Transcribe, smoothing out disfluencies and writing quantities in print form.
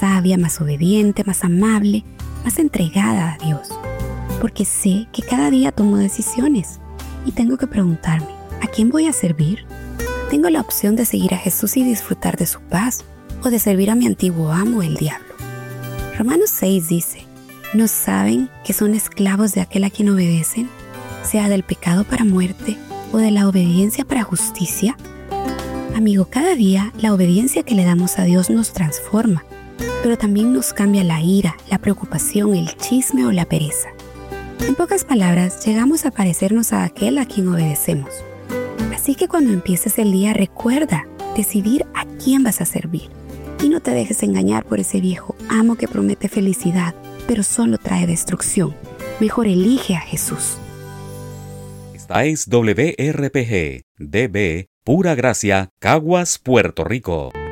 sabia, más obediente, más amable, más entregada a Dios. Porque sé que cada día tomo decisiones y tengo que preguntarme, ¿a quién voy a servir? Tengo la opción de seguir a Jesús y disfrutar de su paz, o de servir a mi antiguo amo, el diablo. Romanos 6 dice, ¿no saben que son esclavos de aquel a quien obedecen, sea del pecado para muerte o de la obediencia para justicia? Amigo, cada día la obediencia que le damos a Dios nos transforma, pero también nos cambia la ira, la preocupación, el chisme o la pereza. En pocas palabras, llegamos a parecernos a aquel a quien obedecemos. Así que cuando empieces el día, recuerda decidir a quién vas a servir. Y no te dejes engañar por ese viejo amo que promete felicidad, pero solo trae destrucción. Mejor elige a Jesús. Esta es WRPG, DB, Pura Gracia, Caguas, Puerto Rico.